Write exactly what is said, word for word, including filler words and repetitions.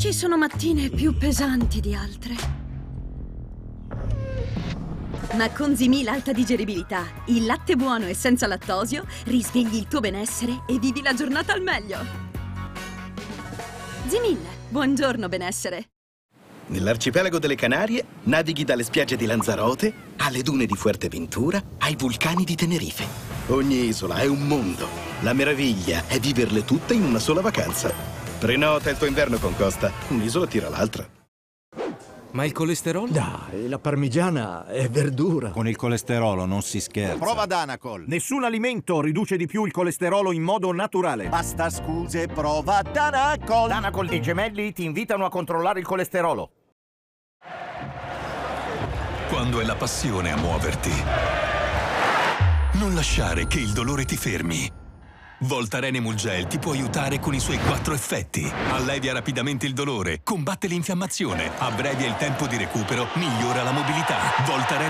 Ci sono mattine più pesanti di altre. Ma con Zimil alta digeribilità, il latte buono e senza lattosio, risvegli il tuo benessere e vivi la giornata al meglio. Zimil, buongiorno benessere. Nell'arcipelago delle Canarie navighi dalle spiagge di Lanzarote alle dune di Fuerteventura ai vulcani di Tenerife. Ogni isola è un mondo. La meraviglia è viverle tutte in una sola vacanza. Prenota il tuo inverno con Costa. Un'isola tira l'altra. Ma il colesterolo? Dai, la parmigiana è verdura. Con il colesterolo non si scherza. Prova Danacol. Nessun alimento riduce di più il colesterolo in modo naturale. Basta scuse, prova Danacol. Danacol e i gemelli ti invitano a controllare il colesterolo. Quando è la passione a muoverti, non lasciare che il dolore ti fermi. Voltaren Emulgel ti può aiutare con i suoi quattro effetti. Allevia rapidamente il dolore, combatte l'infiammazione, abbrevia il tempo di recupero, migliora la mobilità. Voltaren